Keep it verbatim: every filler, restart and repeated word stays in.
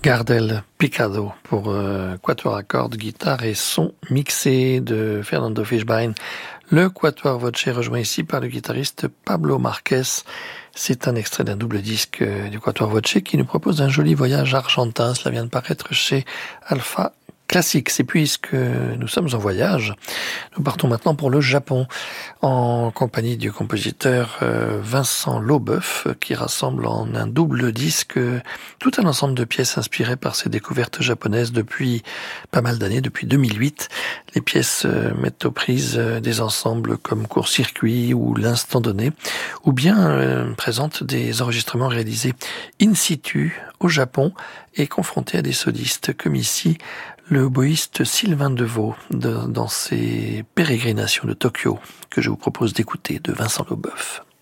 Gardel Picado pour euh, quatuor à cordes, guitare et son mixé de Fernando Fischbein. Le quatuor voce rejoint ici par le guitariste Pablo Marquez. C'est un extrait d'un double disque du quatuor voce qui nous propose un joli voyage argentin. Cela vient de paraître chez Alpha Classics. Et puisque nous sommes en voyage, nous partons maintenant pour le Japon en compagnie du compositeur Vincent Leboeuf qui rassemble en un double disque tout un ensemble de pièces inspirées par ses découvertes japonaises depuis pas mal d'années, depuis deux mille huit. Les pièces mettent aux prises des ensembles comme Court-Circuit ou L'Instant Donné, ou bien euh, présentent des enregistrements réalisés in situ au Japon et confrontés à des solistes comme ici le oboïste Sylvain Deveau de, dans ses pérégrinations de Tokyo que je vous propose d'écouter de Vincent Leboeuf.